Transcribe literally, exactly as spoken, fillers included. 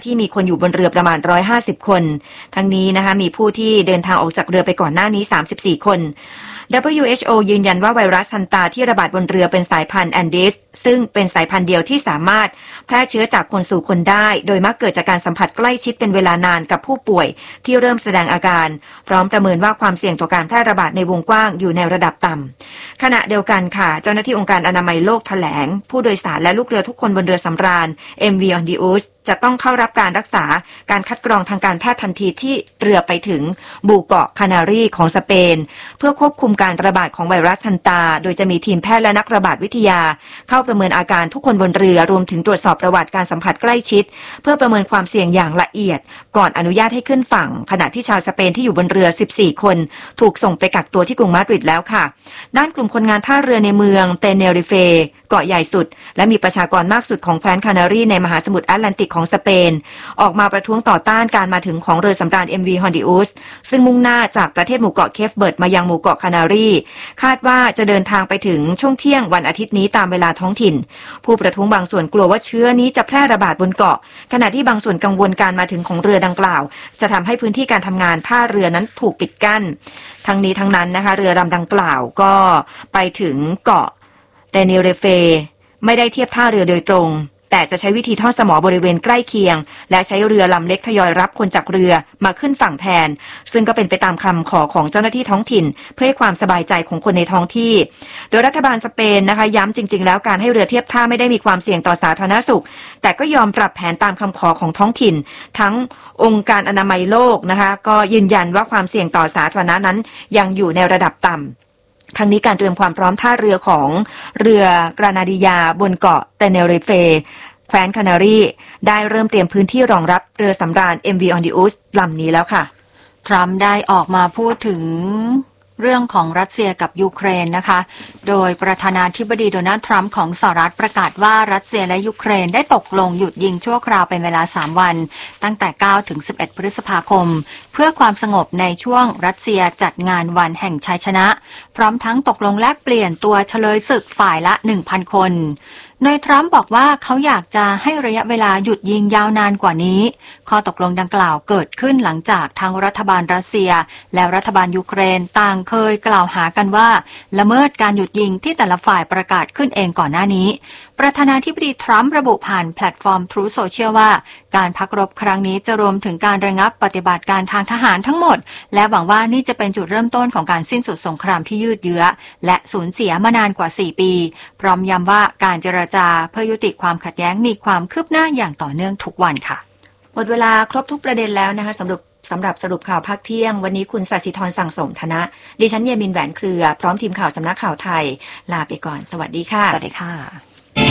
ที่มีคนอยู่บนเรือประมาณหนึ่งร้อยห้าสิบคนทั้งนี้นะคะมีผู้ที่เดินทางออกจากเรือไปก่อนหน้านี้สามสิบสี่คน ดับเบิลยู เอช โอ ยืนยันว่าไวรัสฮันตาที่ระบาดบนเรือเป็นสายพันธุ์แอนดิสซึ่งเป็นสายพันธุ์เดียวที่สามารถแพร่เชื้อจากคนสู่คนได้โดยมักเกิดจากการสัมผัสใกล้ชิดเป็นเวลานานกับผู้ป่วยที่เริ่มแสดงอาการพร้อมประเมินว่าความเสี่ยงต่อการแพร่ระบาดในวงกว้างอยู่ในระดับต่ำขณะเดียวกันค่ะเจ้าหน้าที่องค์การอนามัยโลกแถลงผู้โดยสารและลูกเรือทุกคนบนเรือสำราญ เอ็ม วี Ondius จะต้องเข้ารับการรักษาการคัดกรองทางการแพทย์ทันทีที่เรือไปถึงหมู่เกาะคานารีของสเปนเพื่อควบคุมการระบาดของไวรัสฮันตาโดยจะมีทีมแพทย์และนักระบาดวิทยาเข้าประเมินอาการทุกคนบนเรือรวมถึงตรวจสอบประวัติการสัมผัสใกล้ชิดเพื่อประเมินความเสี่ยงอย่างละเอียดก่อนอนุญาตให้ขึ้นฝั่งขณะที่ชาวสเปนที่อยู่บนเรือสิบสี่คนถูกส่งไปกักตัวที่กรุงมาดริดแล้วค่ะด้านกลุ่มคนงานท่าเรือในเมืองเตเนริเฟเกาะใหญ่สุดและมีประชากรมากสุดของแคว้นคานารีในมหาสมุทรแอตแลนติกของสเปนออกมาประท้วงต่อต้านการมาถึงของเรือสำราญ เอ็ม วี Hondius ซึ่งมุ่งหน้าจากประเทศหมู่เกาะเคฟเบิร์ดมายังหมู่เกาะคานารีคาดว่าจะเดินทางไปถึงช่วงเที่ยงวันอาทิตย์นี้ตามเวลาท้องถิ่นผู้ประท้วงบางส่วนกลัวว่าเชื้อนี้จะแพร่ระบาดบนเกาะขณะที่บางส่วนกังวลการมาถึงของเรือดังกล่าวจะทำให้พื้นที่การทำงานท่าเรือนั้นถูกปิดกั้นทั้งนี้ทั้งนั้นนะคะเรือลำดังกล่าวก็ไปถึงเกาะเตเนเรเฟไม่ได้เทียบท่าเรือโดยตรงแต่จะใช้วิธีทอดสมอบริเวณใกล้เคียงและใช้เรือลำเล็กทยอยรับคนจากเรือมาขึ้นฝั่งแทนซึ่งก็เป็นไปตามคำขอของเจ้าหน้าที่ท้องถิ่นเพื่อให้ความสบายใจของคนในท้องที่โดยรัฐบาลสเปนนะคะย้ำจริงๆแล้วการให้เรือเทียบท่าไม่ได้มีความเสี่ยงต่อสาธารณสุขแต่ก็ยอมปรับแผนตามคำขอของท้องถิ่นทั้งองค์การอนามัยโลกนะคะก็ยืนยันว่าความเสี่ยงต่อสาธารณะนั้นยังอยู่ในระดับต่ำทั้งนี้การเตรียมความพร้อมท่าเรือของเรือกรานาดิยาบนเกาะเตเนริเฟแคว้นคานารีได้เริ่มเตรียมพื้นที่รองรับเรือสำราญ เอ็ม วี Ondius ลำนี้แล้วค่ะทรัมป์ได้ออกมาพูดถึงเรื่องของรัสเซียกับยูเครนนะคะโดยประธานาธิบดีโดนัลด์ทรัมป์ของสหรัฐประกาศว่ารัสเซียและยูเครนได้ตกลงหยุดยิงชั่วคราวเป็นเวลาสามวันตั้งแต่เก้าถึงสิบเอ็ดพฤษภาคมเพื่อความสงบในช่วงรัสเซียจัดงานวันแห่งชัยชนะพร้อมทั้งตกลงแลกเปลี่ยนตัวเฉลยศึกฝ่ายละ หนึ่งพัน คนโดยทรัมป์บอกว่าเขาอยากจะให้ระยะเวลาหยุดยิงยาวนานกว่านี้ข้อตกลงดังกล่าวเกิดขึ้นหลังจากทั้งรัฐบาลรัสเซียและรัฐบาลยูเครนต่างเคยกล่าวหากันว่าละเมิดการหยุดยิงที่แต่ละฝ่ายประกาศขึ้นเองก่อนหน้านี้ประธานาธิบดีทรัมป์ระบุผ่านแพลตฟอร์ม Truth Social ว่าการพักรบครั้งนี้จะรวมถึงการระงับปฏิบัติการทางทหารทั้งหมดและหวังว่านี่จะเป็นจุดเริ่มต้นของการสิ้นสุดสงครามที่ยืดเยื้อและสูญเสียมานานกว่าสี่ปีพร้อมย้ำว่าการเจรจาเพื่อยุติความขัดแย้งมีความคืบหน้าอย่างต่อเนื่องทุกวันค่ะหมดเวลาครบทุกประเด็นแล้วนะคะสำหรับสำหรับสรุปข่าวภาคเที่ยงวันนี้คุณศศิธรสั่งสมธนะดิฉันเยมินแหวนเครือพร้อมทีมข่าวสำนักข่าวไทยลาไปก่อนสวัสดีค่ะสวัสดีค่ะ